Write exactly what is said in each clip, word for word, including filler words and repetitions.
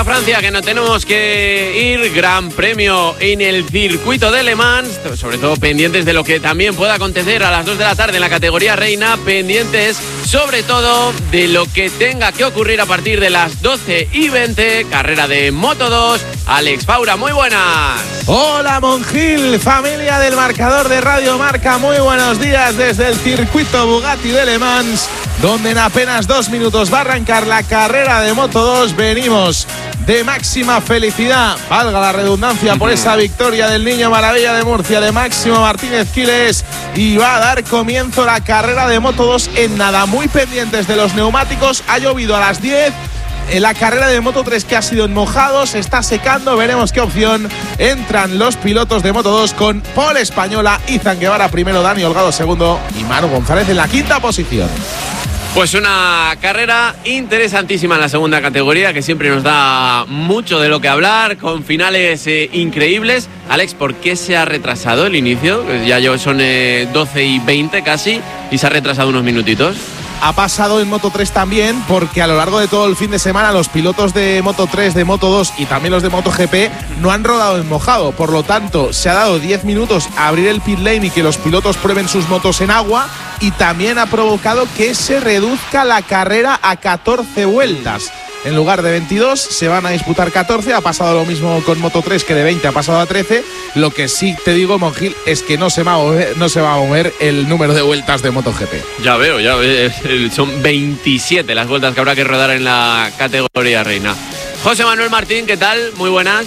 Francia, que no tenemos que ir. Gran premio en el circuito de Le Mans, sobre todo pendientes de lo que también pueda acontecer a las dos de la tarde en la categoría reina, pendientes sobre todo de lo que tenga que ocurrir a partir de las doce y veinte, carrera de Moto dos. Alex Faura, muy buenas. Hola Monjil, familia del marcador de Radio Marca, muy buenos días desde el circuito Bugatti de Le Mans, donde en apenas dos minutos va a arrancar la carrera de Moto dos. Venimos de máxima felicidad, valga la redundancia, por esa victoria del Niño Maravilla de Murcia, de Máximo Martínez Quiles, y va a dar comienzo la carrera de Moto dos en nada. Muy pendientes de los neumáticos, ha llovido a las diez. En la carrera de Moto tres, que ha sido en mojado, se está secando, veremos qué opción entran los pilotos de Moto dos con Paul Española, Izan Guevara primero, Dani Holgado segundo y Manu González en la quinta posición. Pues una carrera interesantísima en la segunda categoría, que siempre nos da mucho de lo que hablar, con finales eh, increíbles. Alex, ¿por qué se ha retrasado el inicio? Ya son eh, doce y veinte casi y se ha retrasado unos minutitos. Ha pasado en Moto tres también, porque a lo largo de todo el fin de semana los pilotos de Moto tres, de Moto dos y también los de MotoGP no han rodado en mojado. Por lo tanto, se ha dado diez minutos a abrir el pit lane y que los pilotos prueben sus motos en agua, y también ha provocado que se reduzca la carrera a catorce vueltas. En lugar de veintidós se van a disputar catorce. Ha pasado lo mismo con Moto tres, que de veinte ha pasado a trece. Lo que sí te digo, Monjil, es que no se va a mover, no se va a mover el número de vueltas de MotoGP. Ya veo, ya veo. Son veintisiete las vueltas que habrá que rodar en la categoría reina. José Manuel Martín, ¿qué tal? Muy buenas.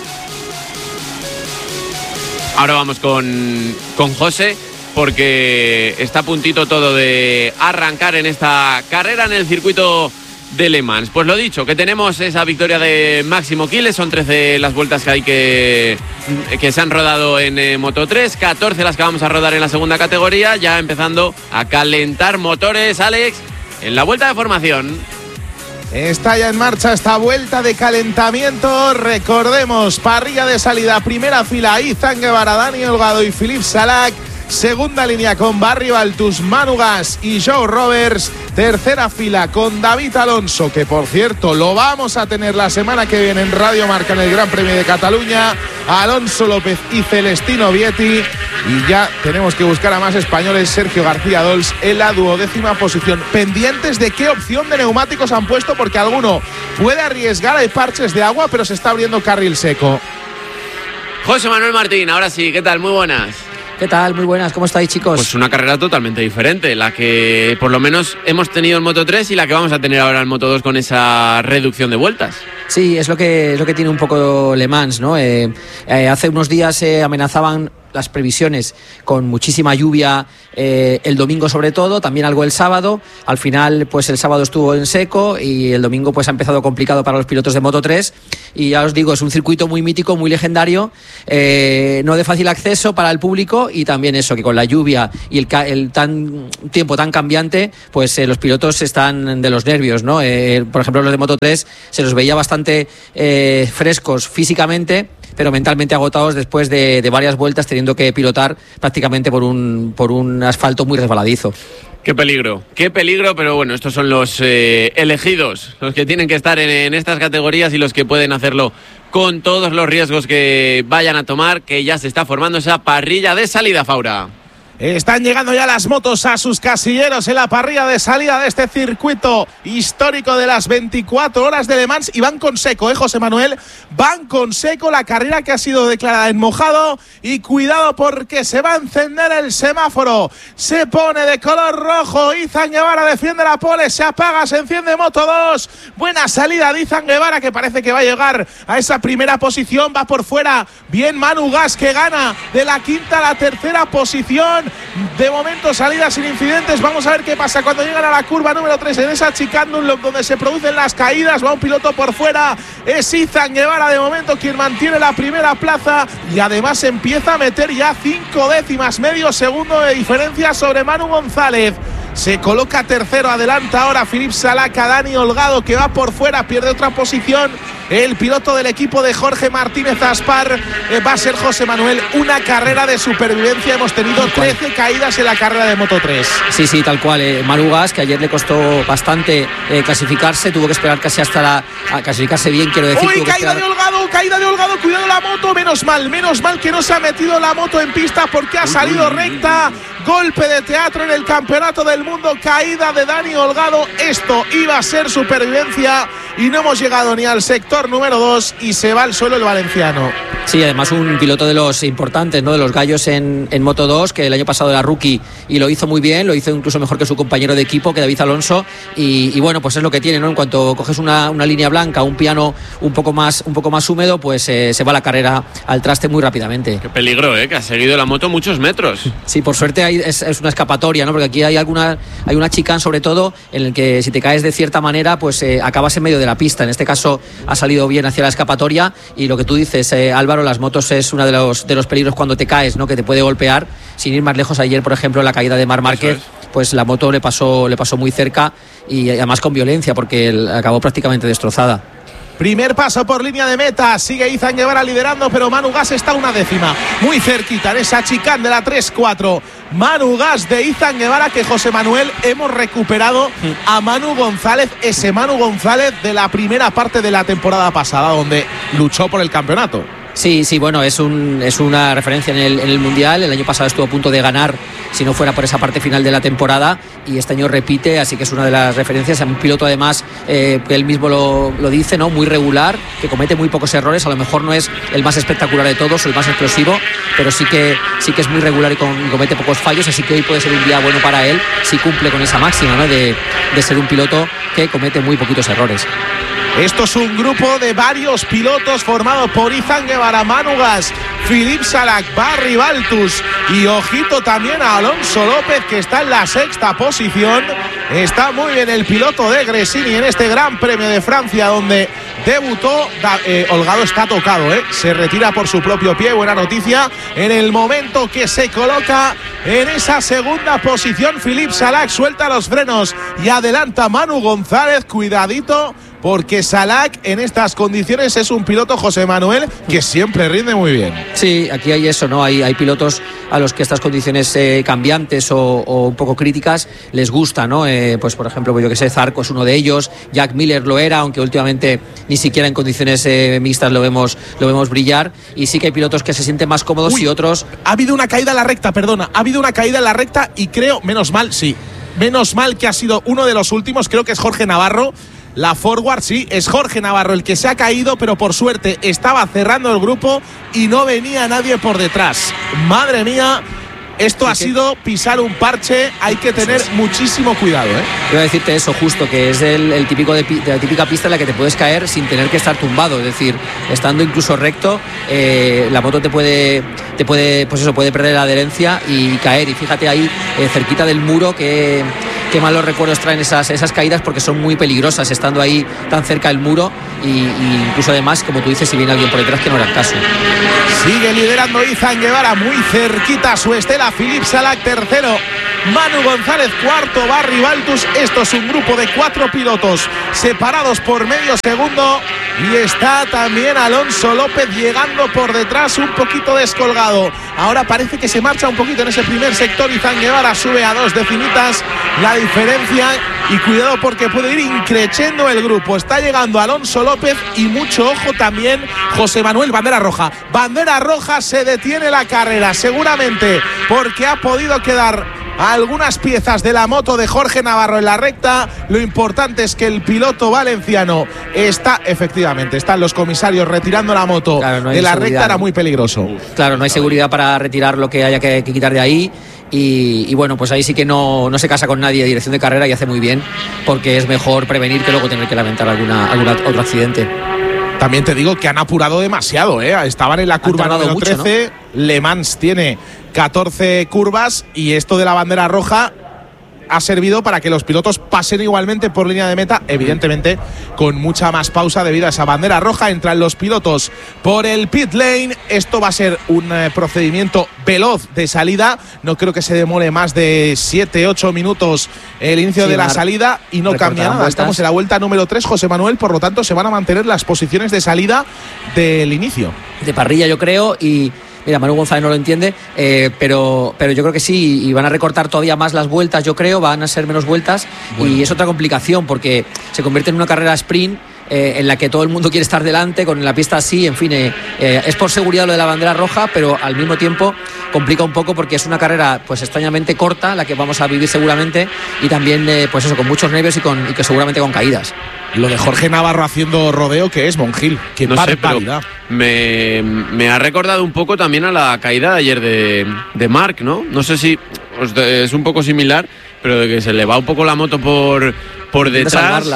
Ahora vamos con, con José, porque está a puntito todo de arrancar en esta carrera en el circuito de Le Mans. Pues lo dicho, que tenemos esa victoria de Máximo Quiles. Son trece las vueltas que hay que que se han rodado en eh, Moto tres, catorce las que vamos a rodar en la segunda categoría, ya empezando a calentar motores. Alex, en la vuelta de formación está ya en marcha esta vuelta de calentamiento. Recordemos, parrilla de salida, primera fila, Izan Guevara, Dani Holgado y Philippe Salac. Segunda línea con Barry Baltus, Manu Gas y Joe Roberts. Tercera fila con David Alonso, que por cierto lo vamos a tener la semana que viene en Radio Marca en el Gran Premio de Cataluña. Alonso López y Celestino Vietti. Y ya tenemos que buscar a más españoles. Sergio García Dols en la duodécima posición. Pendientes de qué opción de neumáticos han puesto, porque alguno puede arriesgar. Hay parches de agua, pero se está abriendo carril seco. José Manuel Martín, ahora sí, ¿qué tal? Muy buenas. ¿Qué tal? Muy buenas, ¿cómo estáis, chicos? Pues una carrera totalmente diferente, la que por lo menos hemos tenido en Moto tres y la que vamos a tener ahora en Moto dos con esa reducción de vueltas. Sí, es lo que, es lo que tiene un poco Le Mans, ¿no? Eh, eh, hace unos días eh, amenazaban las previsiones con muchísima lluvia, eh, el domingo sobre todo, también algo el sábado. Al final, pues el sábado estuvo en seco y el domingo pues ha empezado complicado para los pilotos de Moto tres. Y ya os digo, es un circuito muy mítico, muy legendario, eh, no de fácil acceso para el público, y también eso, que con la lluvia y el, el tan, tiempo tan cambiante, pues eh, los pilotos están de los nervios, ¿no? Eh, por ejemplo, los de Moto tres se los veía bastante eh, frescos físicamente, pero mentalmente agotados después de, de varias vueltas, teniendo que pilotar prácticamente por un, por un asfalto muy resbaladizo. Qué peligro, qué peligro, pero bueno, estos son los eh, elegidos, los que tienen que estar en, en estas categorías y los que pueden hacerlo con todos los riesgos que vayan a tomar, que ya se está formando esa parrilla de salida, Faura. Están llegando ya las motos a sus casilleros en la parrilla de salida de este circuito histórico de las veinticuatro horas de Le Mans, y van con seco, ¿eh, José Manuel? Van con seco, la carrera que ha sido declarada en mojado, y cuidado porque se va a encender el semáforo. Se pone de color rojo, Izan Guevara defiende la pole, se apaga, se enciende Moto dos. Buena salida de Izan Guevara, que parece que va a llegar a esa primera posición, va por fuera. Bien Manu Gas, que gana de la quinta a la tercera posición. De momento salida sin incidentes. Vamos a ver qué pasa cuando llegan a la curva número tres en esa chicane Dunlop, donde se producen las caídas. Va un piloto por fuera, es Izan Guevara de momento quien mantiene la primera plaza, y además empieza a meter ya cinco décimas, medio segundo de diferencia sobre Manu González. se coloca tercero, adelanta ahora Philippe Salac a Dani Holgado, que va por fuera, pierde otra posición el piloto del equipo de Jorge Martínez Aspar. eh, va a ser José Manuel una carrera de supervivencia. Hemos tenido trece caídas en la carrera de Moto tres. Sí, sí, tal cual. eh, Manu Gas, que ayer le costó bastante eh, clasificarse, tuvo que esperar casi hasta la, a clasificarse bien, quiero decir. Uy, caída esperar... de Holgado, caída de Holgado, cuidado la moto, menos mal, menos mal que no se ha metido la moto en pista porque ha salido recta. Golpe de teatro en el Campeonato del Mundo, caída de Dani Holgado. Esto iba a ser supervivencia y no hemos llegado ni al sector número dos y se va al suelo el valenciano. Sí, además un piloto de los importantes, ¿no? De los gallos en, en Moto dos, que el año pasado era rookie y lo hizo muy bien, lo hizo incluso mejor que su compañero de equipo, que David Alonso, y, y bueno, pues es lo que tiene, ¿no? En cuanto coges una, una línea blanca, un piano un poco más, un poco más húmedo, pues eh, se va la carrera al traste muy rápidamente. Qué peligro, ¿eh? Que ha seguido la moto muchos metros. Sí, por suerte hay, es, es una escapatoria, ¿no? Porque aquí hay alguna, hay una chicane sobre todo en el que si te caes de cierta manera, pues eh, acabas en medio de la pista. En este caso ha salido bien hacia la escapatoria y lo que tú dices, eh, Álvaro, las motos es uno de los, de los peligros cuando te caes, ¿no? Que te puede golpear. Sin ir más lejos, ayer, por ejemplo, la caída de Marc Márquez, pues la moto le pasó, le pasó muy cerca y además con violencia porque acabó prácticamente destrozada. Primer paso por línea de meta, sigue Izan Guevara liderando, pero Manu Gas está una décima, muy cerquita en esa chicane de la tres cuatro. Manu Gas de Izan Guevara, que José Manuel, hemos recuperado a Manu González, ese Manu González de la primera parte de la temporada pasada, donde luchó por el campeonato. Sí, sí, bueno, es, un, es una referencia en el, en el Mundial. El año pasado estuvo a punto de ganar, si no fuera por esa parte final de la temporada, y este año repite, así que es una de las referencias. Un piloto además, eh, que él mismo lo, lo dice, ¿no? Muy regular, que comete muy pocos errores. A lo mejor no es el más espectacular de todos o el más explosivo, pero sí que, sí que es muy regular y, con, y comete pocos fallos, así que hoy puede ser un día bueno para él si cumple con esa máxima, ¿no? de, de ser un piloto que comete muy poquitos errores. Esto es un grupo de varios pilotos formado por Izan Guevara, Manu Gas, Philippe Salac, Barry Baltus y ojito también a Alonso López, que está en la sexta posición. Está muy bien el piloto de Gresini en este Gran Premio de Francia donde debutó. eh, Holgado está tocado, ¿eh? Se retira por su propio pie, buena noticia. En el momento que se coloca en esa segunda posición, Philippe Salac suelta los frenos y adelanta Manu González, cuidadito, porque Salac en estas condiciones es un piloto, José Manuel, que siempre rinde muy bien. Sí, aquí hay eso, ¿no? Hay, hay pilotos a los que estas condiciones eh, cambiantes o, o un poco críticas les gusta, ¿no? Eh, pues por ejemplo, pues yo que sé, Zarco es uno de ellos, Jack Miller lo era, aunque últimamente ni siquiera en condiciones eh, mixtas lo vemos, lo vemos brillar, y sí que hay pilotos que se sienten más cómodos. Uy, y otros... Ha habido una caída en la recta, perdona, ha habido una caída en la recta y creo, menos mal, sí, menos mal que ha sido uno de los últimos, creo que es Jorge Navarro. La forward, sí, es Jorge Navarro el que se ha caído, pero por suerte estaba cerrando el grupo y no venía nadie por detrás. Madre mía, esto sí, ha que... sido pisar un parche, hay que tener sí, sí. muchísimo cuidado, ¿eh? Voy a decirte eso justo, que es el, el típico de, de la típica pista en la que te puedes caer sin tener que estar tumbado, es decir, estando incluso recto, eh, la moto te puede, te puede, pues eso, puede perder la adherencia y caer. Y fíjate ahí, eh, cerquita del muro, que qué malos recuerdos traen esas, esas caídas, porque son muy peligrosas estando ahí tan cerca del muro y, y incluso además, como tú dices, si viene alguien por detrás que no era el caso. Sigue liderando Izan Guevara, muy cerquita a su estela, Philippe Salac tercero, Manu González cuarto, Barry Baltus. Esto es un grupo de cuatro pilotos separados por medio segundo y está también Alonso López llegando por detrás, un poquito descolgado. Ahora parece que se marcha un poquito en ese primer sector. Izan Guevara sube a dos decimitas la diferencia y cuidado porque puede ir increciendo el grupo. Está llegando Alonso López y mucho ojo también José Manuel. Bandera roja, bandera roja, se detiene la carrera seguramente porque ha podido quedar algunas piezas de la moto de Jorge Navarro en la recta. Lo importante es que el piloto valenciano está, efectivamente, están los comisarios retirando la moto, claro, no de la seguridad, recta, era muy peligroso. Claro, no hay seguridad para retirar lo que haya que, que quitar de ahí. Y, y bueno, pues ahí sí que no, no se casa con nadie de dirección de carrera y hace muy bien, porque es mejor prevenir que luego tener que lamentar alguna, algún otro accidente. También te digo que han apurado demasiado, ¿eh? Estaban en la curva número mucho, trece, ¿no? Le Mans tiene catorce curvas y esto de la bandera roja ha servido para que los pilotos pasen igualmente por línea de meta, evidentemente con mucha más pausa debido a esa bandera roja. Entran los pilotos por el pit lane. Esto va a ser un eh, procedimiento veloz de salida. No creo que se demore más de siete ocho minutos el inicio sí, de la salida y no cambia nada. Vueltas. Estamos en la vuelta número tres, José Manuel, por lo tanto se van a mantener las posiciones de salida del inicio. De parrilla, yo creo, y mira, Manu González no lo entiende, eh, pero, pero yo creo que sí, y van a recortar todavía más las vueltas, yo creo, van a ser menos vueltas, bueno. Y es otra complicación porque se convierte en una carrera sprint eh, en la que todo el mundo quiere estar delante, con la pista así, en fin, eh, eh, es por seguridad lo de la bandera roja, pero al mismo tiempo complica un poco porque es una carrera pues extrañamente corta, la que vamos a vivir seguramente, y también eh, pues eso, con muchos nervios y, con, y que seguramente con caídas. Lo de Jorge Navarro haciendo rodeo, que es Monjil. Qué no sé, pero me, me ha recordado un poco también a la caída de ayer de, de Marc, ¿no? No sé si es un poco similar, pero de que se le va un poco la moto por, por detrás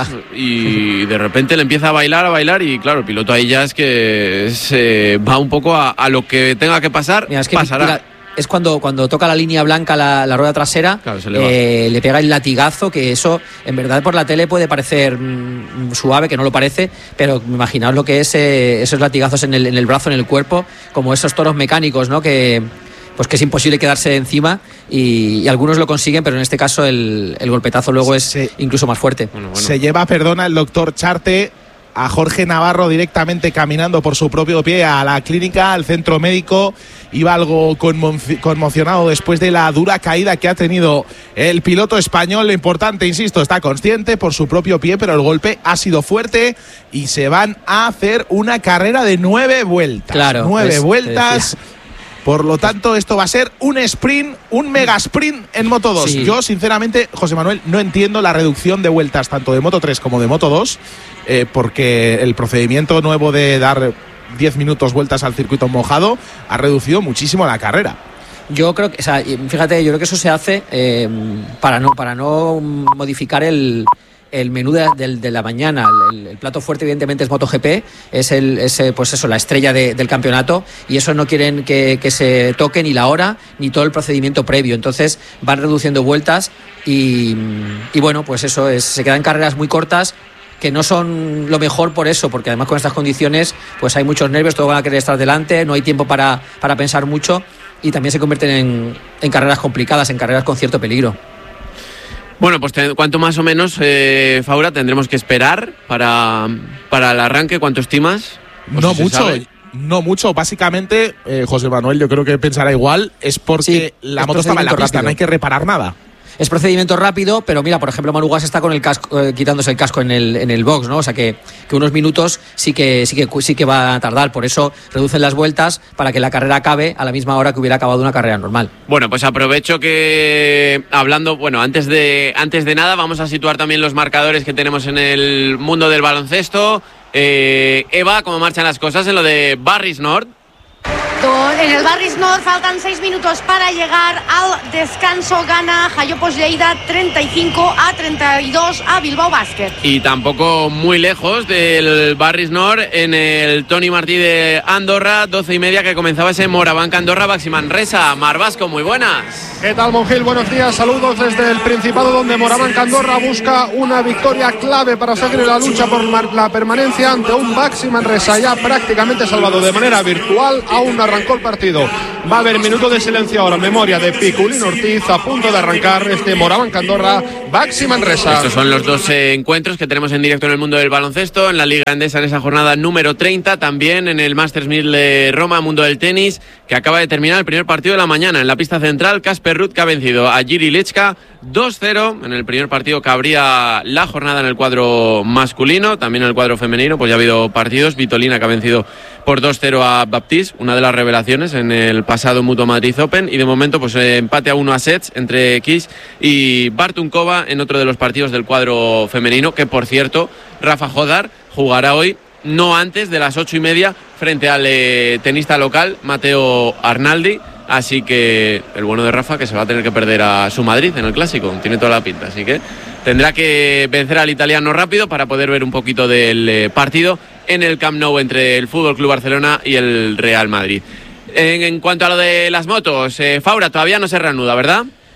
y de repente le empieza a bailar, a bailar y claro, el piloto ahí ya es que se va un poco a, a lo que tenga que pasar, mira, es que pasará. Mira, es cuando, cuando toca la línea blanca la, la rueda trasera, claro, le, eh, le pega el latigazo, que eso en verdad por la tele puede parecer mmm, suave, que no lo parece, pero imaginaos lo que es eh, esos latigazos en el, en el brazo, en el cuerpo, como esos toros mecánicos, ¿no? Que pues que es imposible quedarse encima y, y algunos lo consiguen, pero en este caso el, el golpetazo luego es se, incluso más fuerte. Bueno, bueno. Se lleva, perdona, el doctor Charte a Jorge Navarro directamente caminando por su propio pie a la clínica, al centro médico. Iba algo conmo- conmocionado después de la dura caída que ha tenido el piloto español. Lo importante, insisto, está consciente por su propio pie, pero el golpe ha sido fuerte y se van a hacer una carrera de nueve vueltas. Claro, nueve es, vueltas. Por lo tanto, esto va a ser un sprint, un mega sprint en Moto dos. Sí. Yo, sinceramente, José Manuel, no entiendo la reducción de vueltas tanto de Moto tres como de Moto dos, eh, porque el procedimiento nuevo de dar diez minutos vueltas al circuito mojado ha reducido muchísimo la carrera. Yo creo que, o sea, fíjate, yo creo que eso se hace eh, para no para no modificar el el menú de, de, de la mañana. El, el plato fuerte evidentemente es MotoGP, es el es, pues eso, la estrella de, del campeonato, y eso no quieren que, que se toque ni la hora ni todo el procedimiento previo, entonces van reduciendo vueltas y, y bueno, pues eso es, se quedan carreras muy cortas que no son lo mejor por eso, porque además con estas condiciones pues hay muchos nervios, todos van a querer estar delante, no hay tiempo para, para pensar mucho y también se convierten en, en carreras complicadas, en carreras con cierto peligro. Bueno, pues te, ¿cuánto más o menos, eh, Faura, tendremos que esperar para, para el arranque? ¿Cuánto estimas? No si mucho, no mucho. Básicamente, eh, José Manuel, yo creo que pensará igual, es porque sí, la moto estaba en la pista, rápido. No hay que reparar nada. Es procedimiento rápido, pero mira, por ejemplo, Manu Guas está con el casco, eh, quitándose el casco en el en el box, ¿no? O sea que, que unos minutos sí que sí que sí que va a tardar, por eso reducen las vueltas para que la carrera acabe a la misma hora que hubiera acabado una carrera normal. Bueno, pues aprovecho que hablando, bueno, antes de antes de nada vamos a situar también los marcadores que tenemos en el mundo del baloncesto. Eh, Eva, ¿cómo marchan las cosas en lo de Barris Nord? En el Barris Nord faltan seis minutos para llegar al descanso. Gana Jayopos Lleida treinta y cinco a treinta y dos a Bilbao Basket. Y tampoco muy lejos del Barris Nord en el Toni Martí de Andorra, doce y media que comenzaba ese Morabanca Andorra Baxi Manresa. Mar Vasco, muy buenas. ¿Qué tal, Monjil? Buenos días, saludos desde el Principado, donde Morabanca Andorra busca una victoria clave para seguir la lucha por la permanencia ante un Baxi Manresa ya prácticamente salvado de manera virtual. Aún no arrancó el partido. Va a haber minuto de silencio ahora, memoria de Piculín Ortiz, a punto de arrancar este Morabanca Andorra Baxi Manresa. Estos son los dos eh, encuentros que tenemos en directo en el mundo del baloncesto, en la Liga Endesa en esa jornada número treinta, también en el Masters mil de Roma, mundo del tenis, que acaba de terminar el primer partido de la mañana. En la pista central, Casper Ruud, que ha vencido a Jiri Lechka dos cero en el primer partido que abría la jornada en el cuadro masculino. También en el cuadro femenino pues ya ha habido partidos. Vitolina, que ha vencido por dos cero a Baptiste, una de las revelaciones en el pasado Mutua Madrid Open, y de momento pues eh, empate a uno a sets entre Kiss y Bartunkova en otro de los partidos del cuadro femenino, que por cierto Rafa Jodar jugará hoy no antes de las ocho y media frente al eh, tenista local Matteo Arnaldi. Así que el bueno de Rafa, que se va a tener que perder a su Madrid en el Clásico, tiene toda la pinta, así que tendrá que vencer al italiano rápido para poder ver un poquito del eh, partido en el Camp Nou entre el F C Barcelona y el Real Madrid. En, en cuanto a lo de las motos, eh, Faura, todavía no se reanuda, ¿verdad?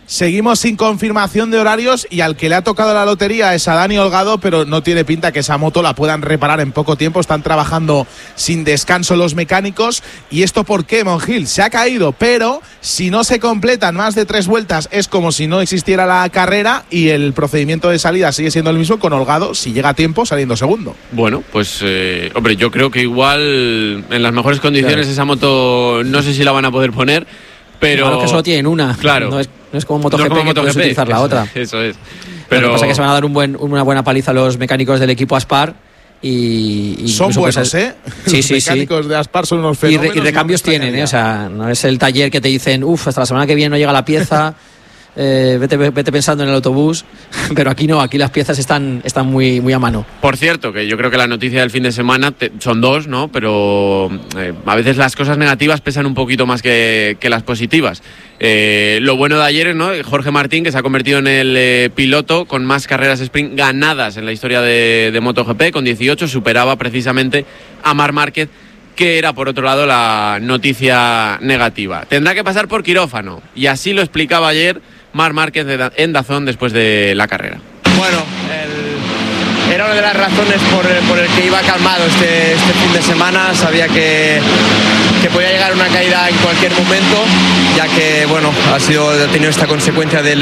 Seguimos sin confirmación de horarios y al que le ha tocado la lotería es a Dani Holgado, pero no tiene pinta que esa moto la puedan reparar en poco tiempo. Están trabajando sin descanso los mecánicos. ¿Y esto por qué, Monjil? Se ha caído, pero si no se completan más de tres vueltas es como si no existiera la carrera y el procedimiento de salida sigue siendo el mismo con Holgado, si llega a tiempo, saliendo segundo. Bueno, pues eh, hombre, yo creo que igual en las mejores condiciones claro. esa moto no sé si la van a poder poner, pero... Claro que solo tienen una. Claro. No es, no es como MotoGP, no como que puedes utilizar la eso, otra. Eso es. Pero Lo que pasa es que se van a dar un buen, una buena paliza a los mecánicos del equipo Aspar. Y, y son buenos, pues, ¿eh? Sí, los sí, mecánicos sí. de Aspar son unos fenómenos. Y, re, y recambios tienen, ¿eh? O sea, no es el taller que te dicen, uff, hasta la semana que viene no llega la pieza. Eh, vete, vete pensando en el autobús, pero aquí no, aquí las piezas están, están muy, muy a mano. Por cierto, que yo creo que la noticia del fin de semana te, son dos, ¿no? Pero eh, a veces las cosas negativas pesan un poquito más que, que las positivas. Eh, lo bueno de ayer, ¿no? Jorge Martín, que se ha convertido en el eh, piloto con más carreras sprint ganadas en la historia de, de MotoGP, con dieciocho, superaba precisamente a Marc Márquez, que era por otro lado la noticia negativa. Tendrá que pasar por quirófano, y así lo explicaba ayer Marc Márquez en DAZN después de la carrera. Bueno, el, era una de las razones por, por el que iba calmado este, este fin de semana. Sabía que, que podía llegar una caída en cualquier momento, ya que bueno, ha sido ha tenido esta consecuencia del,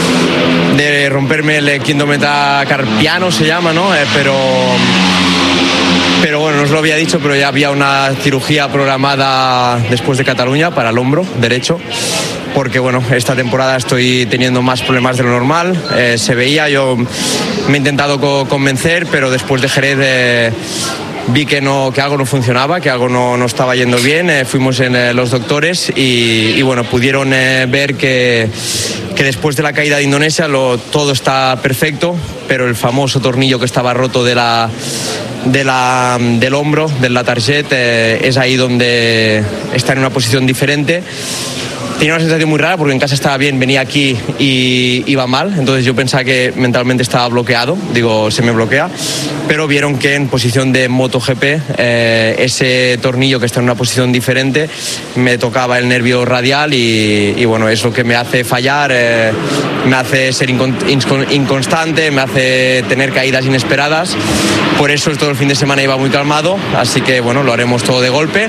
de romperme el quinto metacarpiano, se llama, ¿no? Eh, pero Pero bueno, no os lo había dicho, pero ya había una cirugía programada después de Cataluña para el hombro derecho, porque bueno, esta temporada estoy teniendo más problemas de lo normal. Eh, se veía, yo me he intentado co- convencer, pero después de Jerez eh, vi que, no, que algo no funcionaba, que algo no, no estaba yendo bien. Eh, fuimos en eh, los doctores y, y bueno, pudieron eh, ver que, que después de la caída de Indonesia lo, todo está perfecto, pero el famoso tornillo que estaba roto de la... De la, del hombro, del la target, eh, es ahí donde está en una posición diferente. Tenía una sensación muy rara porque en casa estaba bien, venía aquí y iba mal, entonces yo pensaba que mentalmente estaba bloqueado, digo, se me bloquea, pero vieron que en posición de MotoGP eh, ese tornillo que está en una posición diferente me tocaba el nervio radial y, y bueno, es lo que me hace fallar, eh, me hace ser incon- inconstante, me hace tener caídas inesperadas. Por eso todo el fin de semana iba muy calmado, así que bueno, lo haremos todo de golpe.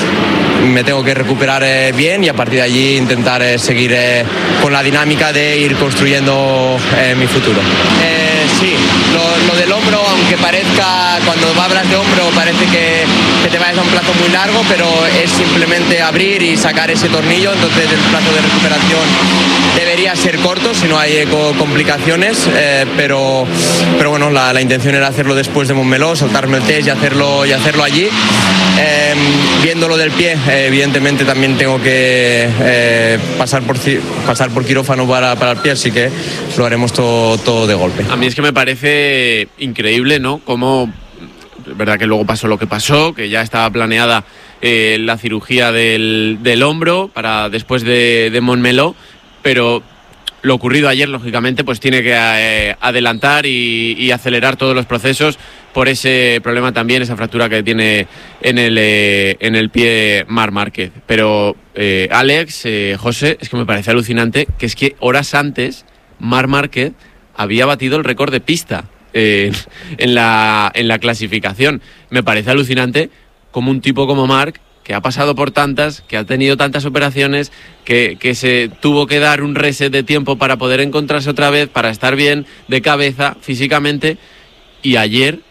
Me tengo que recuperar eh, bien y a partir de allí intentar eh, seguir eh, con la dinámica de ir construyendo eh, mi futuro. Eh, sí, lo, lo del hombro, aunque parezca, cuando hablas de hombro parece que, que te vayas a un plazo muy largo, pero es simplemente abrir y sacar ese tornillo, entonces el plazo de recuperación debería ser corto si no hay eh, complicaciones, eh, pero, pero bueno, la, la intención era hacerlo después de Montmeló, saltarme el test y hacerlo, y hacerlo allí. Eh, viendo lo del pie, eh, evidentemente también tengo que eh, pasar, por, pasar por quirófano para, para el pie, así que lo haremos todo, todo de golpe. A mí es que me parece increíble, ¿no? Cómo, es verdad que luego pasó lo que pasó, que ya estaba planeada eh, la cirugía del, del hombro para después de, de Montmeló, pero lo ocurrido ayer, lógicamente, pues tiene que eh, adelantar y, y acelerar todos los procesos por ese problema también, esa fractura que tiene en el, eh, en el pie Marc Márquez. Pero, eh, Alex, eh, José, es que me parece alucinante que es que horas antes Marc Márquez había batido el récord de pista eh, en, la, en la clasificación. Me parece alucinante como un tipo como Marc, que ha pasado por tantas, que ha tenido tantas operaciones, que, que se tuvo que dar un reset de tiempo para poder encontrarse otra vez, para estar bien de cabeza, físicamente, y ayer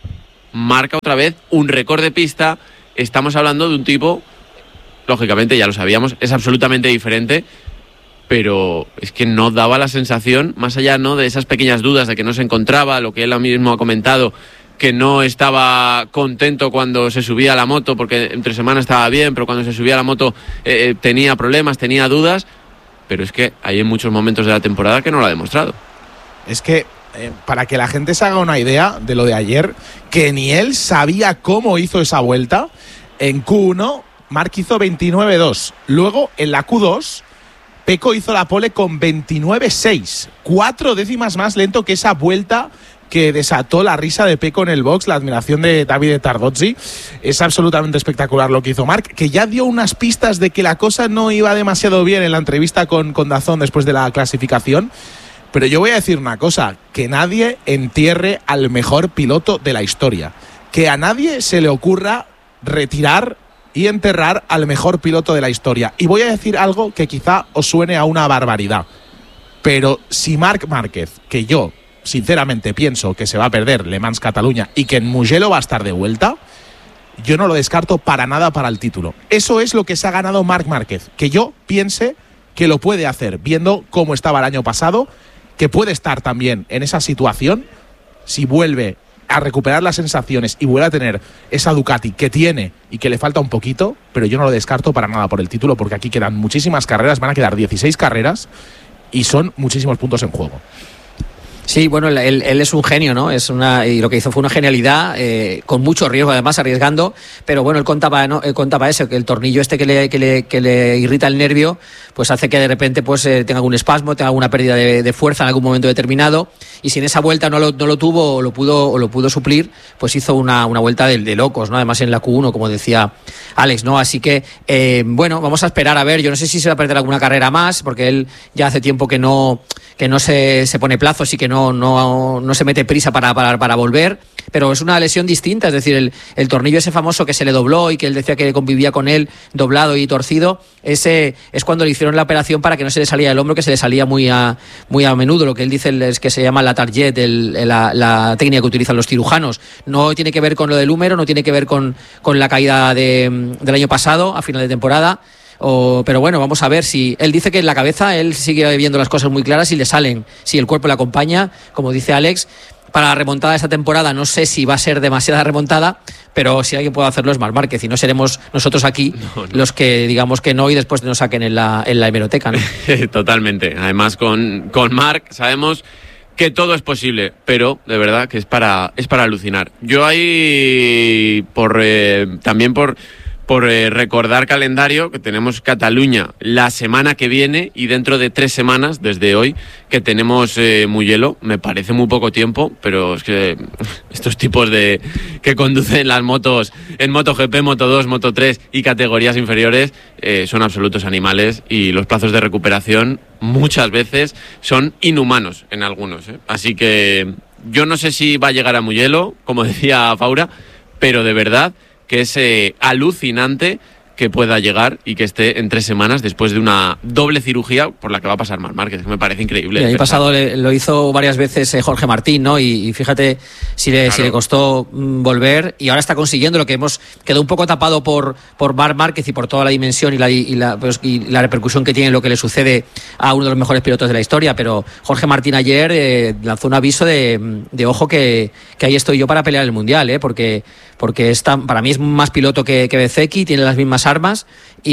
marca otra vez un récord de pista. Estamos hablando de un tipo, lógicamente ya lo sabíamos, es absolutamente diferente, pero es que no daba la sensación, más allá, ¿no?, de esas pequeñas dudas de que no se encontraba, lo que él mismo ha comentado, que no estaba contento cuando se subía a la moto, porque entre semana estaba bien, pero cuando se subía a la moto eh, tenía problemas, tenía dudas, pero es que hay en muchos momentos de la temporada que no lo ha demostrado. Es que, eh, para que la gente se haga una idea de lo de ayer, que ni él sabía cómo hizo esa vuelta, en Q uno Marc hizo veintinueve dos, luego en la Q dos Pecco hizo la pole con veintinueve seis, cuatro décimas más lento que esa vuelta que desató la risa de Peco en el box, la admiración de Davide Tardozzi. Es absolutamente espectacular lo que hizo Marc, que ya dio unas pistas de que la cosa no iba demasiado bien en la entrevista con, con Dazón después de la clasificación. Pero yo voy a decir una cosa, que nadie entierre al mejor piloto de la historia. Que a nadie se le ocurra retirar y enterrar al mejor piloto de la historia. Y voy a decir algo que quizá os suene a una barbaridad. Pero si Marc Márquez, que yo sinceramente pienso que se va a perder Le Mans Cataluña y que en Mugello va a estar de vuelta, yo no lo descarto para nada para el título. Eso es lo que se ha ganado Marc Márquez, que yo piense que lo puede hacer, viendo cómo estaba el año pasado, que puede estar también en esa situación si vuelve a recuperar las sensaciones y vuelve a tener esa Ducati que tiene y que le falta un poquito, pero yo no lo descarto para nada por el título, porque aquí quedan muchísimas carreras, van a quedar dieciséis carreras y son muchísimos puntos en juego. Sí, bueno, él, él es un genio, ¿no? Es una, y lo que hizo fue una genialidad, eh, con mucho riesgo, además, arriesgando, pero bueno, él contaba, ¿no? Él contaba eso, que el tornillo este que le, que le, que le irrita el nervio, pues hace que de repente pues eh, tenga algún espasmo, tenga alguna pérdida de, de fuerza en algún momento determinado, y si en esa vuelta no lo, no lo tuvo o lo pudo, o lo pudo suplir, pues hizo una, una vuelta de, de locos, ¿no? Además en la Q uno, como decía Alex, ¿no? Así que, eh, bueno, vamos a esperar a ver, yo no sé si se va a perder alguna carrera más, porque él ya hace tiempo que no, que no se, se pone plazos y que no No, no, no se mete prisa para, para, para volver, pero es una lesión distinta, es decir, el, el tornillo ese famoso que se le dobló y que él decía que convivía con él doblado y torcido, ese es cuando le hicieron la operación para que no se le salía el hombro, que se le salía muy a, muy a menudo, lo que él dice es que se llama la target, el, la, la técnica que utilizan los cirujanos. No tiene que ver con lo del húmero, no tiene que ver con, con la caída de, del año pasado, a final de temporada. O, pero bueno, vamos a ver si él dice que en la cabeza él sigue viendo las cosas muy claras y le salen, si el cuerpo le acompaña, como dice Alex, para la remontada de esta temporada. No sé si va a ser demasiada remontada, pero si alguien puede hacerlo es Marc Márquez, y no seremos nosotros aquí no, no. los que digamos que no y después nos saquen en la, en la hemeroteca, ¿no? Totalmente, además con, con Marc sabemos que todo es posible, pero de verdad que es para, es para alucinar. Yo ahí por eh, también por por eh, recordar calendario, que tenemos Cataluña la semana que viene y dentro de tres semanas, desde hoy, que tenemos eh, Mugello. Me parece muy poco tiempo, pero es que estos tipos de que conducen las motos en MotoGP, Moto dos, Moto tres y categorías inferiores eh, son absolutos animales, y los plazos de recuperación muchas veces son inhumanos en algunos, ¿eh? Así que yo no sé si va a llegar a Mugello, como decía Faura, pero de verdad que es eh, alucinante que pueda llegar y que esté en tres semanas después de una doble cirugía por la que va a pasar Marc Márquez, que me parece increíble. El año pasado le, lo hizo varias veces eh, Jorge Martín, ¿no? Y, y fíjate si le, claro. si le costó mm, volver, y ahora está consiguiendo lo que hemos quedó un poco tapado por, por Marc Márquez y por toda la dimensión y la, y, la, pues, y la repercusión que tiene lo que le sucede a uno de los mejores pilotos de la historia. Pero Jorge Martín ayer eh, lanzó un aviso de, de ojo que, que ahí estoy yo para pelear el Mundial, ¿eh? Porque, porque es tan, para mí es más piloto que, que Bezzecchi, tiene las mismas armas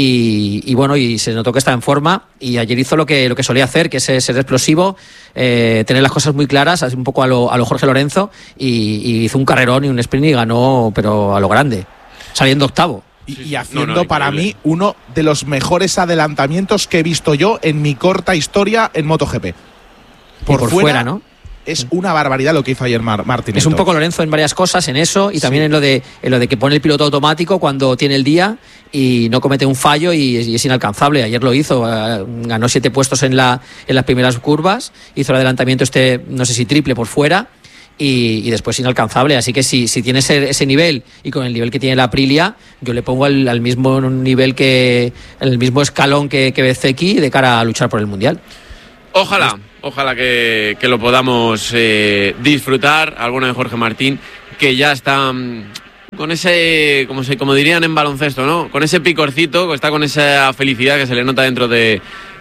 y, y bueno, y se notó que está en forma, y ayer hizo lo que, lo que solía hacer, que es ser explosivo, eh, tener las cosas muy claras, un poco a lo, a lo Jorge Lorenzo, y, y hizo un carrerón y un sprint y ganó, pero a lo grande, saliendo octavo. Y, y haciendo no, no, para mí uno de los mejores adelantamientos que he visto yo en mi corta historia en MotoGP. Por, por fuera, fuera, ¿no? Es una barbaridad lo que hizo ayer Mar Martín. Es un poco Lorenzo en varias cosas, en eso, y también sí. en lo de en lo de que pone el piloto automático cuando tiene el día y no comete un fallo y, y es inalcanzable. Ayer lo hizo, uh, ganó siete puestos en la en las primeras curvas, hizo el adelantamiento este, no sé si triple por fuera, y, y después inalcanzable. Así que si, si tiene ese, ese nivel y con el nivel que tiene la Aprilia, yo le pongo al, al mismo nivel que el mismo escalón que, que Bezzecchi de cara a luchar por el Mundial. Ojalá, ojalá que, que lo podamos eh, disfrutar. Alguno de Jorge Martín, que ya está um, con ese, como, se, como dirían en baloncesto, ¿no? Con ese picorcito, está con esa felicidad que se le nota dentro de,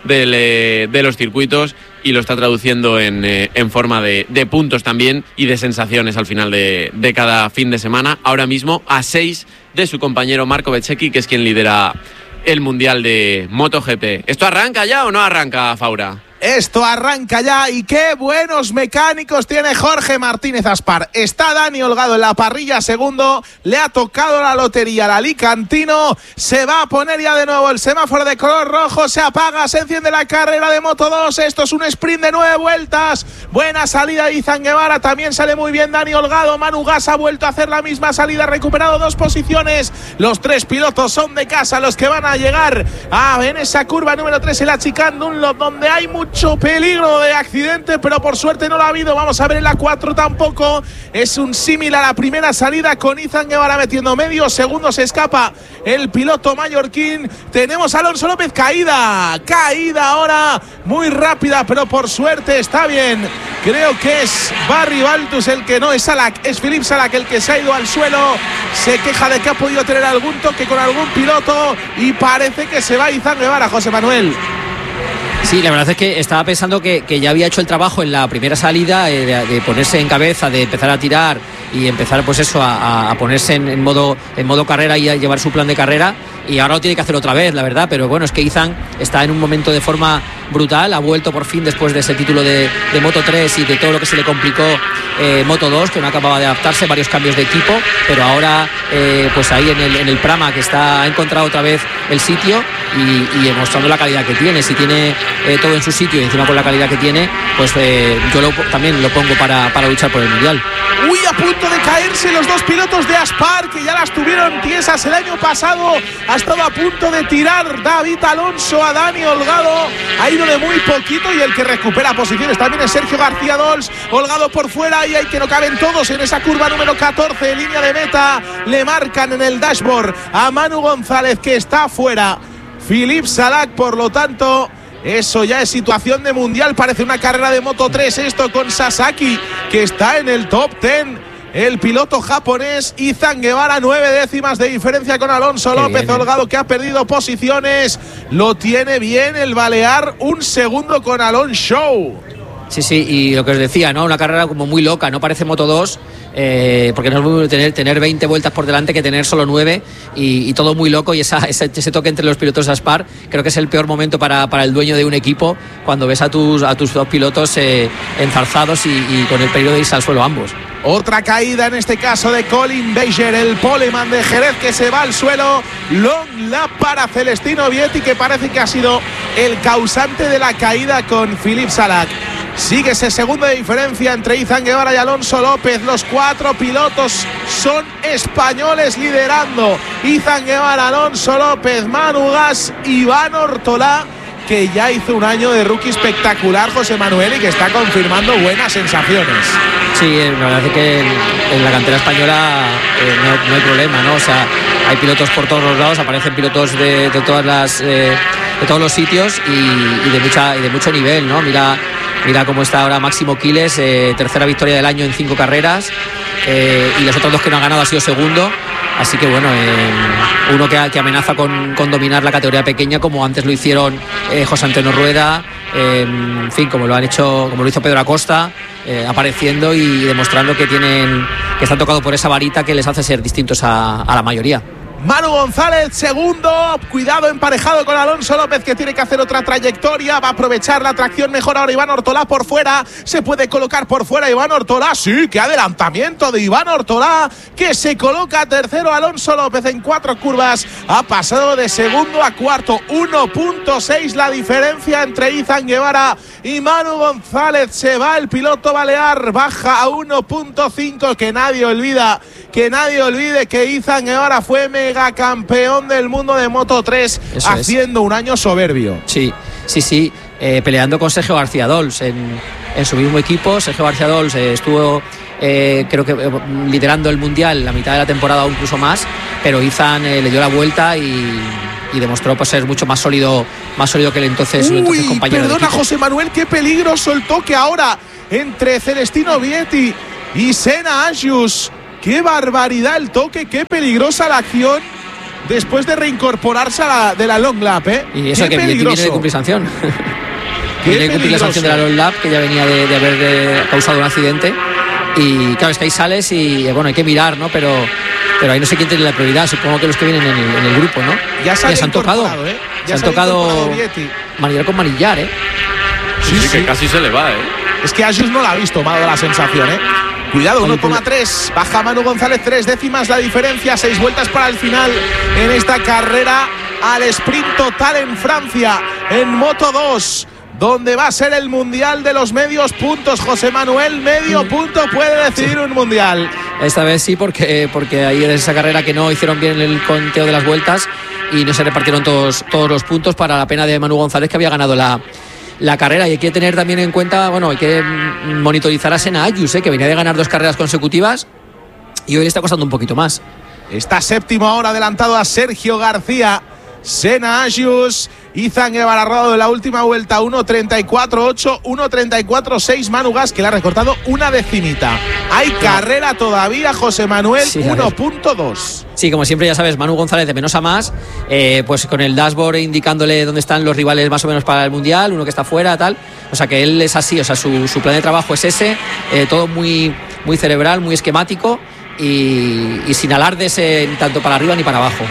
de, de los circuitos, y lo está traduciendo en, eh, en forma de, de puntos también y de sensaciones al final de, de cada fin de semana. Ahora mismo a seis de su compañero Marco Bezzecchi, que es quien lidera el Mundial de MotoGP. ¿Esto arranca ya o no arranca, Faura? Esto arranca ya y qué buenos mecánicos tiene Jorge Martínez Aspar. Está Dani Holgado en la parrilla segundo, le ha tocado la lotería al alicantino, se va a poner ya de nuevo el semáforo de color rojo, se apaga, se enciende la carrera de Moto dos, esto es un sprint de nueve vueltas, buena salida de Izan Guevara, también sale muy bien Dani Holgado, Manu Gas ha vuelto a hacer la misma salida, ha recuperado dos posiciones, los tres pilotos son de casa los que van a llegar a en esa curva número tres en la chicane Dunlop, donde hay mucho Mucho peligro de accidente, pero por suerte no lo ha habido. Vamos a ver en la cuatro tampoco. Es un símil a la primera salida con Izan Guevara metiendo medio segundo. Se escapa el piloto mallorquín. Tenemos a Alonso López, caída, caída ahora muy rápida, pero por suerte está bien. Creo que es Barry Baltus el que no es Salak, es Philippe Salak el que se ha ido al suelo. Se queja de que ha podido tener algún toque con algún piloto y parece que se va Izan Guevara, José Manuel. Sí, la verdad es que estaba pensando que, que ya había hecho el trabajo en la primera salida, eh, de, de ponerse en cabeza, de empezar a tirar y empezar pues eso a, a ponerse en, en modo en modo carrera y a llevar su plan de carrera, y ahora lo tiene que hacer otra vez, la verdad, pero bueno, es que Izan está en un momento de forma brutal, ha vuelto por fin después de ese título de, de Moto tres y de todo lo que se le complicó eh, Moto dos, que no acababa de adaptarse, varios cambios de equipo, pero ahora eh, pues ahí en el, en el Prama, que está ha encontrado otra vez el sitio y, y demostrando la calidad que tiene. Si tiene eh, todo en su sitio y encima con la calidad que tiene, pues eh, yo lo, también lo pongo para, para luchar por el Mundial. Uy, a punto de caerse los dos pilotos de Aspar, que ya las tuvieron tiesas el año pasado. Ha estado a punto de tirar David Alonso a Dani Holgado, ha ido de muy poquito, y el que recupera posiciones también es Sergio García Dols. Holgado por fuera y hay que no caben todos en esa curva número catorce, línea de meta. Le marcan en el dashboard a Manu González, que está fuera. Philippe Salak, por lo tanto, eso ya es situación de mundial. Parece una carrera de Moto tres esto, con Sasaki, que está en el top diez. El piloto japonés Izan Guevara, nueve décimas de diferencia con Alonso Qué López. Bien, Holgado, que ha perdido posiciones, lo tiene bien el balear, un segundo con Alonso. Sí, sí, y lo que os decía, ¿no? Una carrera como muy loca, no parece Moto dos, eh, porque no es muy tener, tener veinte vueltas por delante que tener solo nueve, y, y todo muy loco, y esa, ese, ese toque entre los pilotos de Aspar creo que es el peor momento para, para el dueño de un equipo, cuando ves a tus, a tus dos pilotos eh, enzarzados y, y con el peligro de irse al suelo ambos. Otra caída en este caso de Colin Beiger, el poleman de Jerez, que se va al suelo. Long lap para Celestino Vietti, que parece que ha sido el causante de la caída con Philippe Salak. Sigue ese segundo de diferencia entre Izan Guevara y Alonso López. Los cuatro pilotos son españoles liderando. Izan Guevara, Alonso López, Manu Gas, Iván Ortolá, que ya hizo un año de rookie espectacular, José Manuel, y que está confirmando buenas sensaciones. Sí, la verdad es que en, en la cantera española eh, no, no hay problema, ¿no? O sea, hay pilotos por todos los lados, aparecen pilotos de, de todas las eh, de todos los sitios y, y de mucha y de mucho nivel, ¿no? Mira, mira cómo está ahora Máximo Quiles, eh, tercera victoria del año en cinco carreras, eh, y los otros dos que no han ganado ha sido segundo. Así que bueno, eh, uno que, que amenaza con, con dominar la categoría pequeña, como antes lo hicieron eh, José Antonio Rueda, eh, en fin, como lo han hecho, como lo hizo Pedro Acosta, eh, apareciendo y demostrando que tienen, que están tocados por esa varita que les hace ser distintos a, a la mayoría. Manu González, segundo, cuidado, emparejado con Alonso López, que tiene que hacer otra trayectoria, va a aprovechar la tracción mejor ahora Iván Ortolá por fuera, se puede colocar por fuera Iván Ortolá, sí, qué adelantamiento de Iván Ortolá, que se coloca tercero. Alonso López en cuatro curvas ha pasado de segundo a cuarto, uno punto seis la diferencia entre Izan Guevara y Manu González. Se va el piloto balear, baja a uno punto cinco, que nadie olvida, que nadie olvide que Izan Guevara fue mega campeón del mundo de Moto tres, eso haciendo es. un año soberbio. Sí, sí, sí, eh, peleando con Sergio García Dols en, en su mismo equipo. Sergio García Dols eh, estuvo, eh, creo que eh, liderando el Mundial la mitad de la temporada o incluso más, pero Izan eh, le dio la vuelta y, y demostró pues, ser mucho más sólido, más sólido que el entonces, Uy, entonces compañero perdona, de equipo. José Manuel, qué peligro soltó que ahora entre Celestino Vietti y Senna Angius. ¡Qué barbaridad el toque! ¡Qué peligrosa la acción! Después de reincorporarse a la, de la long lap, ¿eh? Y eso que viene de cumplir sanción. Viene de cumplir la sanción de la long lap, que ya venía de, de haber de, causado un accidente. Y claro, es que ahí sales y bueno, hay que mirar, ¿no? Pero, pero ahí no sé quién tiene la prioridad. Supongo que los que vienen en el, en el grupo, ¿no? Ya se, se han tocado. ¿eh? Ya se han tocado manillar con manillar, ¿eh? Sí, sí, sí, que casi se le va, ¿eh? Es que Ayus no la ha visto, me ha dado la sensación, ¿eh? Cuidado, uno coma tres, baja Manu González, tres décimas la diferencia, seis vueltas para el final en esta carrera al sprint total en Francia, en Moto dos, donde va a ser el mundial de los medios puntos. José Manuel, medio punto puede decidir un mundial. Esta vez sí, porque, porque ahí en esa carrera que no hicieron bien el conteo de las vueltas y no se repartieron todos, todos los puntos, para la pena de Manu González, que había ganado la la carrera. Y hay que tener también en cuenta, bueno, hay que monitorizar a Senna Ayus, ¿eh? que venía de ganar dos carreras consecutivas y hoy le está costando un poquito más. Está séptimo ahora, adelantado a Sergio García. Senna Ayus, Izan Guevara rodado de la última vuelta, uno treinta y cuatro ocho, uno treinta y cuatro seis Manu Gas, que le ha recortado una decimita. Hay carrera todavía, José Manuel, sí, uno punto dos. Sí, como siempre, ya sabes, Manu González de menos a más, eh, pues con el dashboard indicándole dónde están los rivales más o menos para el Mundial, uno que está fuera, tal. O sea que él es así, o sea, su, su plan de trabajo es ese, eh, todo muy, muy cerebral, muy esquemático y, y sin alardes eh, tanto para arriba ni para abajo.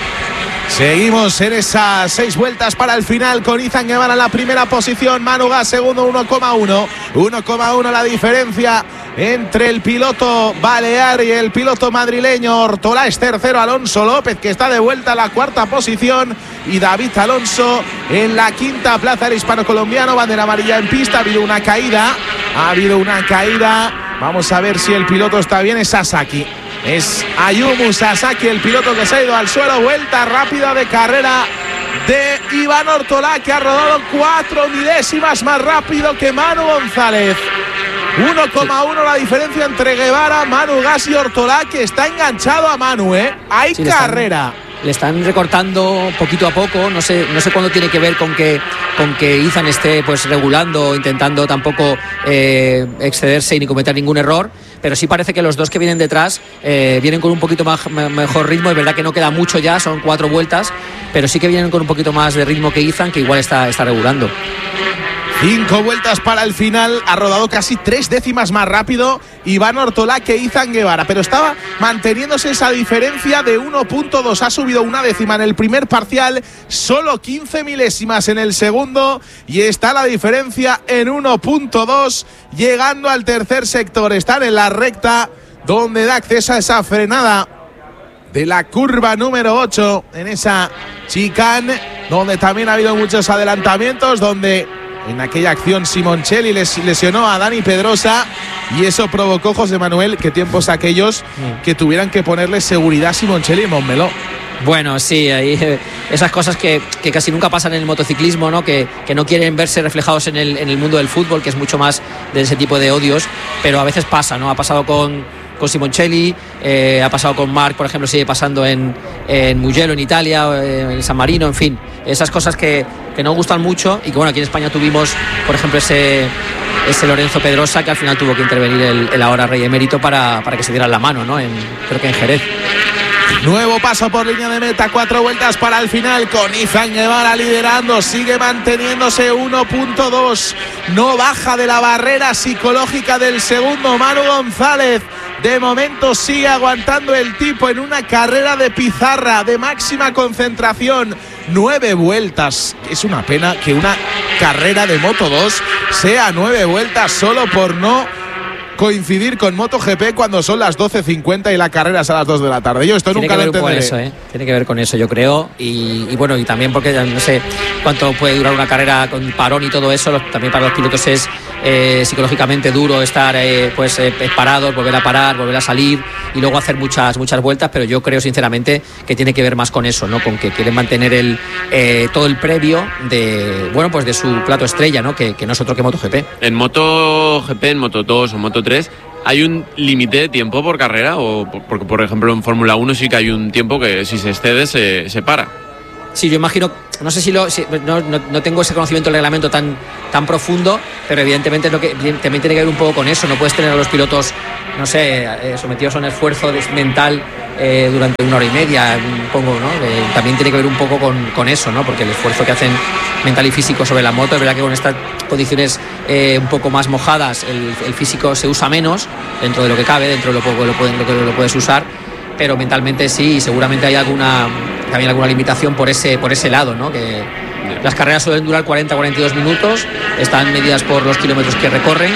Seguimos en esas seis vueltas para el final con Izan Guevara en la primera posición, Manu Gas segundo, uno coma uno, uno coma uno la diferencia entre el piloto balear y el piloto madrileño. Ortolá es tercero, Alonso López, que está de vuelta a la cuarta posición, y David Alonso en la quinta plaza. El hispano-colombiano, bandera amarilla en pista. Ha habido una caída, ha habido una caída. Vamos a ver si el piloto está bien. Es Sasaki. Es Ayumu Sasaki, el piloto que se ha ido al suelo. Vuelta rápida de carrera de Iván Ortolá, que ha rodado cuatro milésimas más rápido que Manu González. uno coma uno la diferencia entre Guevara, Manu Gas y Ortolá, que está enganchado a Manu, ¿eh? Hay sí, carrera. Le están, le están recortando poquito a poco. No sé, no sé cuándo tiene que ver con que, con que Izan esté pues regulando, intentando tampoco eh, excederse y ni cometer ningún error. Pero sí parece que los dos que vienen detrás eh, vienen con un poquito más, mejor ritmo. Es verdad que no queda mucho ya, son cuatro vueltas, pero sí que vienen con un poquito más de ritmo que Izan, que igual está, está regulando. Cinco vueltas para el final, ha rodado casi tres décimas más rápido Iván Ortolá que Izan Guevara, pero estaba manteniéndose esa diferencia de uno punto dos, ha subido una décima en el primer parcial, solo quince milésimas en el segundo, y está la diferencia en uno punto dos, llegando al tercer sector. Están en la recta donde da acceso a esa frenada de la curva número ocho, en esa chicane, donde también ha habido muchos adelantamientos, donde en aquella acción Simoncelli les lesionó a Dani Pedrosa, y eso provocó, José Manuel, que tiempos aquellos que tuvieran que ponerle seguridad a Simoncelli en Montmeló. Bueno, sí, hay esas cosas que, que casi nunca pasan en el motociclismo, ¿no? Que, que no quieren verse reflejados en el, en el mundo del fútbol, que es mucho más de ese tipo de odios, pero a veces pasa, ¿no? Ha pasado con, con Simoncelli, eh, ha pasado con Marc, por ejemplo, sigue pasando en, en Mugello, en Italia, eh, en San Marino, en fin, esas cosas que, que no gustan mucho, y que bueno, aquí en España tuvimos, por ejemplo, ese, ese Lorenzo Pedrosa, que al final tuvo que intervenir el, el ahora rey emérito para, para que se dieran la mano, ¿no? En, creo que en Jerez. Nuevo paso por línea de meta, cuatro vueltas para el final con Izan Guevara liderando, sigue manteniéndose uno punto dos, no baja de la barrera psicológica del segundo Manu González. De momento sigue aguantando el tipo en una carrera de pizarra, de máxima concentración. Nueve vueltas. Es una pena que una carrera de Moto dos sea nueve vueltas solo por no coincidir con MotoGP cuando son las doce cincuenta y la carrera es a las dos de la tarde. Yo esto Tiene nunca que lo ver entenderé. Con eso, ¿eh? Tiene que ver con eso, yo creo. Y, y bueno, y también porque no sé cuánto puede durar una carrera con parón y todo eso. También para los pilotos es eh, psicológicamente duro estar eh, pues eh, parados, volver a parar, volver a salir y luego hacer muchas muchas vueltas. Pero yo creo sinceramente que tiene que ver más con eso, ¿no? Con que quieren mantener el eh, todo el previo de bueno pues de su plato estrella, ¿no? Que, que no es otro que MotoGP. En MotoGP, en Moto dos o Moto tres, ¿hay un límite de tiempo por carrera? O porque, por ejemplo, en Fórmula uno sí que hay un tiempo que si se excede se, se para. Sí, yo imagino, no sé si lo, si, no, no, no tengo ese conocimiento del reglamento tan, tan profundo, pero evidentemente es lo que también tiene que ver un poco con eso. No puedes tener a los pilotos, no sé, eh, sometidos a un esfuerzo mental eh, durante una hora y media, pongo, ¿no? Eh, también tiene que ver un poco con, con eso, ¿no? Porque el esfuerzo que hacen mental y físico sobre la moto, es verdad que con estas condiciones eh, un poco más mojadas, el, el físico se usa menos dentro de lo que cabe, dentro de lo poco lo, pueden, lo que lo puedes usar, pero mentalmente sí, y seguramente hay alguna también alguna limitación por ese por ese lado, ¿no? Que, Las carreras suelen durar cuarenta a cuarenta y dos minutos, están medidas por los kilómetros que recorren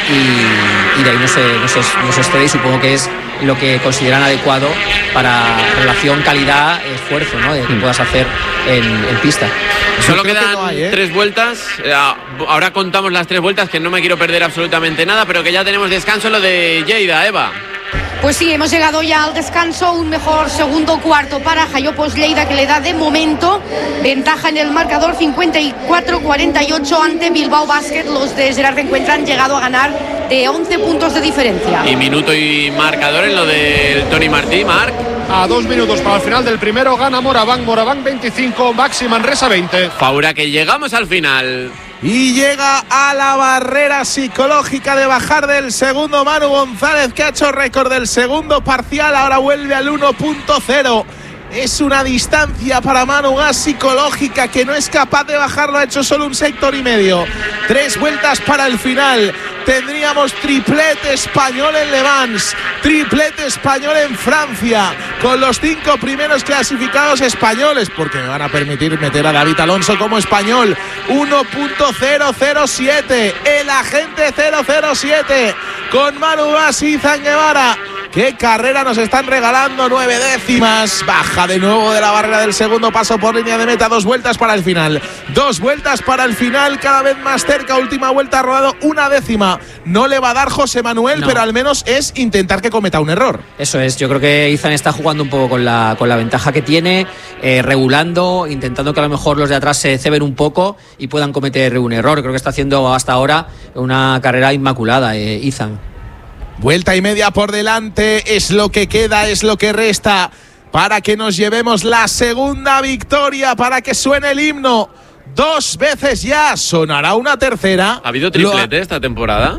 y, y de ahí no se, no, se, no se excede, y supongo que es lo que consideran adecuado para relación calidad-esfuerzo, ¿no? De que puedas hacer en, en pista. Solo quedan que no hay, ¿eh? tres vueltas. Ahora contamos las tres vueltas, que no me quiero perder absolutamente nada, pero que ya tenemos descanso en lo de Lleida, Eva. Pues sí, hemos llegado ya al descanso, un mejor segundo cuarto para Jayopos Lleida, que le da de momento ventaja en el marcador cincuenta y cuatro a cuarenta y ocho ante Bilbao Basket. Los de Gerard Encuentra han llegado a ganar de once puntos de diferencia. Y minuto y marcador en lo del Toni Martí, Marc. A dos minutos para el final del primero gana Moraván, Moraván veinticinco, Baxi Manresa veinte. Faura, que llegamos al final. Y llega a la barrera psicológica de bajar del segundo Manu González, que ha hecho récord del segundo parcial. Ahora vuelve al uno punto cero. Es una distancia para Manu Gas psicológica, que no es capaz de bajarlo. Ha hecho solo un sector y medio. Tres vueltas para el final. Tendríamos triplete español en Le Mans, triplete español en Francia, con los cinco primeros clasificados españoles, porque me van a permitir meter a David Alonso como español. uno punto cero cero siete, el agente cero cero siete, con Manu Gas y Izan Guevara. ¡Qué carrera nos están regalando! Nueve décimas. Baja de nuevo de la barrera del segundo paso por línea de meta. Dos vueltas para el final. Dos vueltas para el final. Cada vez más cerca. Última vuelta, ha rodado una décima. No le va a dar José Manuel, no, pero al menos es intentar que cometa un error. Eso es. Yo creo que Izan está jugando un poco con la, con la ventaja que tiene, eh, regulando, intentando que a lo mejor los de atrás se ceben un poco y puedan cometer un error. Creo que está haciendo hasta ahora una carrera inmaculada, eh, Izan. Vuelta y media por delante, es lo que queda, es lo que resta para que nos llevemos la segunda victoria, para que suene el himno. Dos veces ya, sonará una tercera. ¿Ha habido triplete ha... esta temporada?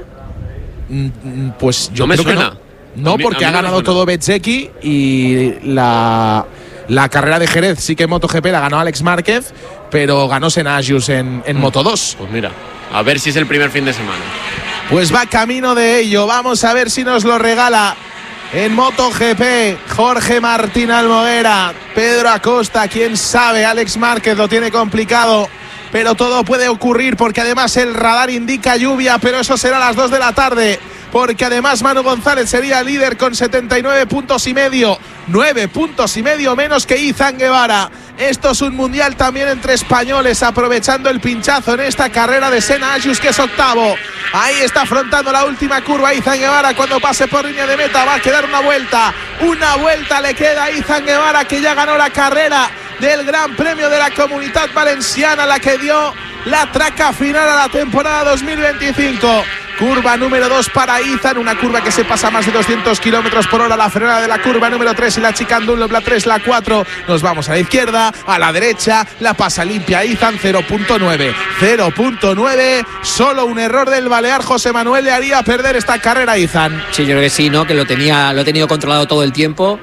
Pues yo no me creo suena. que no. No, mí, porque ha no ganado todo Bezzecchi y la, la carrera de Jerez sí que en MotoGP la ganó Alex Márquez, pero ganó Senasius en, en mm. Moto dos. Pues mira, a ver si es el primer fin de semana. Pues va camino de ello. Vamos a ver si nos lo regala en MotoGP Jorge Martín Almoguera, Pedro Acosta, quién sabe. Alex Márquez lo tiene complicado, pero todo puede ocurrir, porque además el radar indica lluvia, pero eso será a las dos de la tarde, porque además Manu González sería líder con setenta y nueve puntos y medio, nueve puntos y medio menos que Izan Guevara. Esto es un mundial también entre españoles, aprovechando el pinchazo en esta carrera de Senasius, que es octavo. Ahí está afrontando la última curva Izan Guevara. Cuando pase por línea de meta va a quedar una vuelta. Una vuelta le queda a Izan Guevara, que ya ganó la carrera del Gran Premio de la Comunitat Valenciana, la que dio la traca final a la temporada dos mil veinticinco. Curva número dos para Izan, una curva que se pasa más de doscientos kilómetros por hora. La frenada de la curva número tres y la chicane Dunlop, la tres, la cuatro. Nos vamos a la izquierda, a la derecha, la pasa limpia Izan, cero punto nueve. cero punto nueve, solo un error del balear José Manuel le haría perder esta carrera a Izan. Sí, yo creo que sí, ¿no? Que lo tenía, lo he tenido controlado todo el tiempo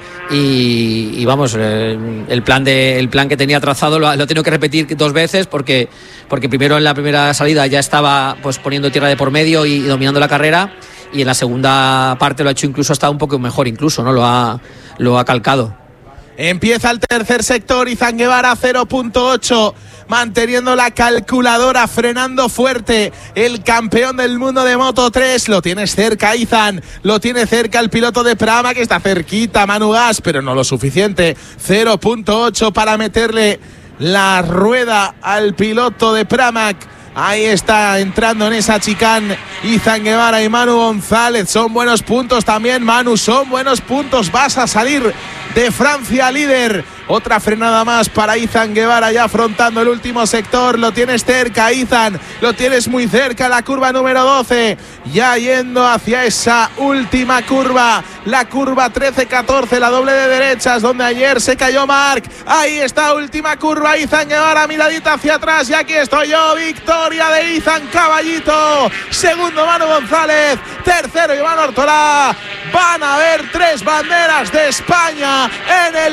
y, y vamos, eh, el plan de, el plan que tenía trazado lo, lo he tenido que repetir dos veces porque, porque primero en la primera salida ya estaba pues poniendo tierra de por medio y dominando la carrera, y en la segunda parte lo ha hecho incluso hasta un poco mejor, incluso, ¿no? Lo ha, lo ha calcado. Empieza el tercer sector, Izan Guevara cero punto ocho, manteniendo la calculadora, frenando fuerte. El campeón del mundo de Moto tres, lo tienes cerca Izan, lo tiene cerca el piloto de Prama, que está cerquita Manu Gas, pero no lo suficiente. cero punto ocho para meterle la rueda al piloto de Pramac. Ahí está entrando en esa chicane Izan Guevara y Manu González. Son buenos puntos también, Manu, son buenos puntos. Vas a salir de Francia líder. Otra frenada más para Izan Guevara, ya afrontando el último sector. Lo tienes cerca, Izan, lo tienes muy cerca. La curva número doce, ya yendo hacia esa última curva, la curva trece catorce, la doble de derechas, donde ayer se cayó Marc. Ahí está, última curva, Izan Guevara, miradita hacia atrás, y aquí estoy yo. Victoria de Izan, caballito. Segundo Manu González, tercero Iván Ortolá. Van a haber tres banderas de España en el